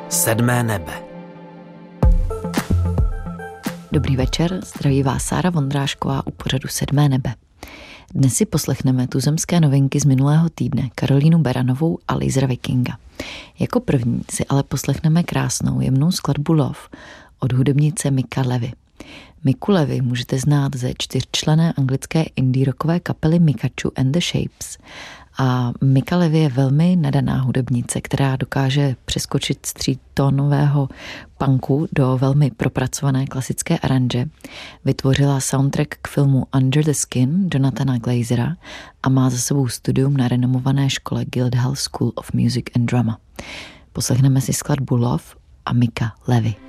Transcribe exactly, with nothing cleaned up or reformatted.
Sedmé nebe. Dobrý večer, zdraví vás Sára Vondrášková u pořadu Sedmé nebe. Dnes si poslechneme tuzemské novinky z minulého týdne, Karolínu Beranovou a Lasera Vikinga. Jako první si ale poslechneme krásnou jemnou skladbu Love od hudebnice Mika Levy. Miku Levy můžete znát ze čtyřčlenné anglické indie rockové kapely Mikachu and the Shapes. A Mika Levy je velmi nadaná hudebnice, která dokáže přeskočit z třítónového punku do velmi propracované klasické aranže. Vytvořila soundtrack k filmu Under the Skin Jonathana Glazera a má za sebou studium na renomované škole Guildhall School of Music and Drama. Poslechneme si skladbu Love a Mika Levy.